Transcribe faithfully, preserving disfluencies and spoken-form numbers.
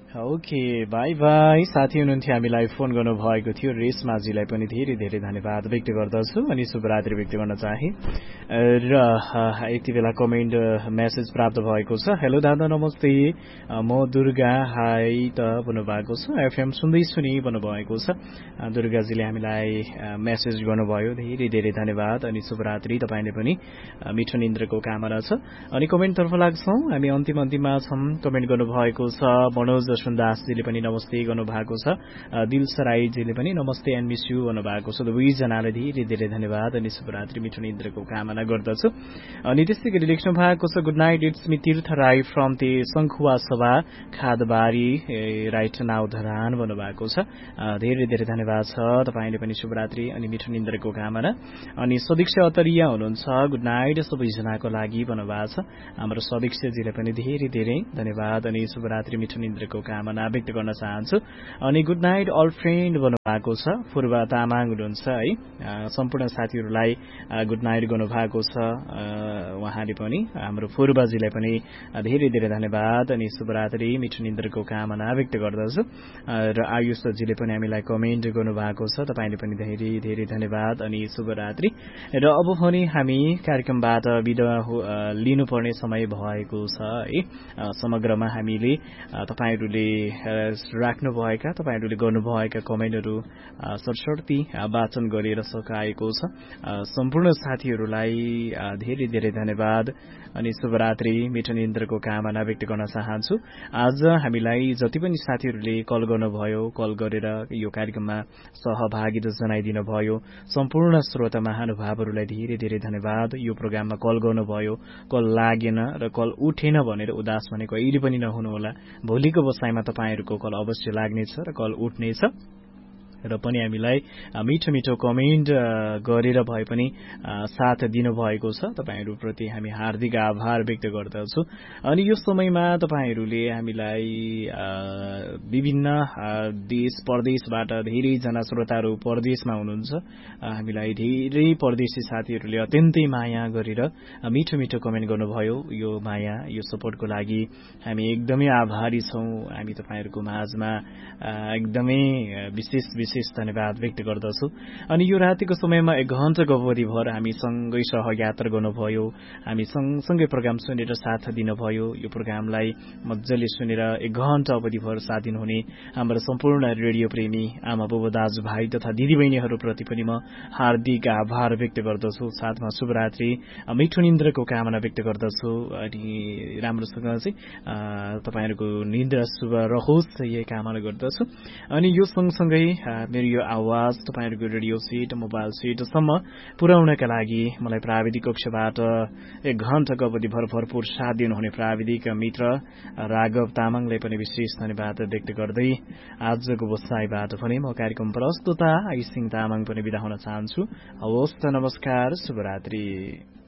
Okay by by साथी हुनुहुन्थ्यो हामीलाई फोन गर्नुभएको थियो रेशमाजीलाई पनि धेरै धेरै धन्यवाद व्यक्त गर्दछु अनि शुभरात्रि व्यक्त गर्न चाहे र यति बेला कमेन्ट मेसेज प्राप्त भएको छ। हेलो दादा नमस्ते, म दुर्गा हाई त भन्नुभएको छ, एफएम सुन्दैछु नि भन्नुभएको छ। दुर्गाजीले हामीलाई मेसेज गर्नुभयो, धेरै धेरै धन्यवाद अनि शुभरात्रि। तपाईँले पनि मिठो निन्द्रको कामना छ। अनि कमेन्टतर्फ लाग्छौँ हामी, अन्तिम अन्तिममा छौँ। कमेन्ट गर्नुभएको छ मनोज सुन्दासजीले पनि नमस्ते गर्नुभएको छ, दिल सराईजीले पनि नमस्ते एन्ड मिस यू भन्नुभएको छ। दुवैजनालाई धेरै धेरै धन्यवाद अनि शुभरात्रि मिठो निन्द्रको कामना गर्दछु। अनि त्यस्तै गरी लेख्नु भएको छ good night it's me Tirtha Rai from ती शङ्खुवा सभा खादबारी राइट नाउ धरान भन्नुभएको छ। धेरै धेरै धन्यवाद छ। तपाईँले पनि शुभरात्रि अनि मिठो निन्द्रको कामना। अनि सदीक्षा अतरिया हुनुहुन्छ, गुड नाइट सबैजनाको लागि भन्नुभएको छ। हाम्रो सदीक्षाजीले पनि धेरै धेरै धन्यवाद अनि शुभरात्रि मिठो निन्द्रको कामना व्यक्त गर्न चाहन्छु। अनि गुड नाइट अल फ्रेन्ड भन्नुभएको छ, पूर्वा तामाङ हुनुहुन्छ है। सम्पूर्ण साथीहरूलाई गुड नाइट गर्नुभएको छ उहाँले पनि। हाम्रो पूर्वाजीलाई पनि धेरै धेरै धन्यवाद अनि शुभरात्रि मिठो निन्द्रको कामना व्यक्त गर्दछु। र आयुषजीले पनि हामीलाई कमेन्ट गर्नुभएको छ, तपाईँले पनि धेरै धेरै धन्यवाद अनि शुभरात्रि। र अब भने हामी कार्यक्रमबाट बिदा लिनुपर्ने समय भएको छ है। समग्रमा हामीले तपाईँहरूले राख्नुभएका तपाईँहरूले गर्नुभएका कमेन्टहरू सरसर्ती वाचन गरेर सकाएको छ। सम्पूर्ण साथीहरूलाई धेरै धेरै धन्यवाद अनि शुभरात्रि मिठो निन्द्रको कामना व्यक्त गर्न चाहन्छु। आज हामीलाई जति पनि साथीहरूले कल गर्नुभयो, कल गरेर यो कार्यक्रममा सहभागिता जनाइदिनु भयो, सम्पूर्ण श्रोता महानुभावहरूलाई धेरै धेरै धन्यवाद। यो प्रोग्राममा कल गर्नुभयो, कल लागेन र कल उठेन भनेर उदास भनेको अहिले पनि नहुनुहोला। भोलिको बसाइमा तपाईँहरूको कल अवश्य लाग्नेछ र कल उठ्नेछ। र पनि हामीलाई मिठो मिठो कमेन्ट गरेर भए पनि साथ दिनुभएको छ। तपाईँहरूप्रति हामी हार्दिक आभार व्यक्त गर्दछौँ। अनि यो समयमा तपाईँहरूले हामीलाई विभिन्न देश परदेशबाट धेरैजना श्रोताहरू परदेशमा हुनुहुन्छ, हामीलाई धेरै परदेशी साथीहरूले अत्यन्तै माया गरेर मिठो मिठो कमेन्ट गर्नुभयो। यो माया यो सपोर्टको लागि हामी एकदमै आभारी छौँ। हामी तपाईँहरूको माझमा एकदमै विशेष विशेष धन्यवाद व्यक्त गर्दछु। अनि यो रातिको समयमा एक घण्टाको अवधिभर हामी सँगै सहयात्रा गर्नुभयो, हामी सँगसँगै प्रोग्राम सुनेर साथ दिनुभयो। यो प्रोग्रामलाई मजाले सुनेर एक घण्टा अवधिभर साथ दिनुहुने हाम्रो सम्पूर्ण रेडियो प्रेमी आमा बुबा दाजुभाइ तथा दिदीबहिनीहरूप्रति पनि म हार्दिक आभार व्यक्त गर्दछु। साथमा शुभरात्रि मिठो निन्द्रको कामना व्यक्त गर्दछु। अनि राम्रोसँग चाहिँ तपाईँहरूको निन्द्रा शुभ रहोस् यही कामना गर्दछु। अनि यो सँगसँगै मेरो यो आवाज तपाईँहरूको रेडियो सेट मोबाइल सेटसम्म पुर्याउनका लागि मलाई प्राविधिक कक्षबाट एक घण्टाको अवधिभर भरपूर साथ दिनुहुने प्राविधिक मित्र राघव तामाङलाई पनि विशेष धन्यवाद व्यक्त गर्दै आजको बसाइबाट भने म कार्यक्रम प्रस्तुता आइसिङ तामाङ पनि बिदा हुन चाहन्छु। हवस् त, नमस्कार, शुभरात्रि।